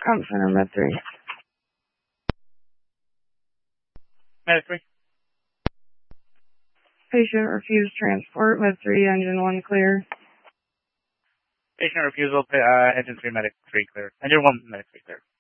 Comp Center, Med 3. Med 3. Patient refused transport, Med 3, engine 1 clear. Patient refusal, engine 3, medic 3 clear. Engine 1, medic 3 clear.